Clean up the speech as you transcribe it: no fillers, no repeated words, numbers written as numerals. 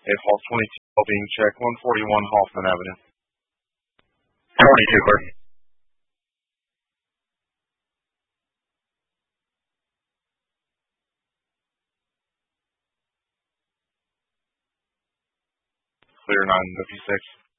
A Hall 22 being checked, 141 Hoffman Avenue. 22, clear. Clear 956.